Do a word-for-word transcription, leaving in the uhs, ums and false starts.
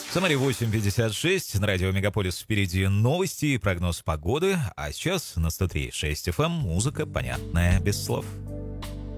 Самаре восемь пятьдесят шесть, на радио Мегаполис впереди новости и прогноз погоды, а сейчас на сто три и шесть эф эм музыка, понятная без слов.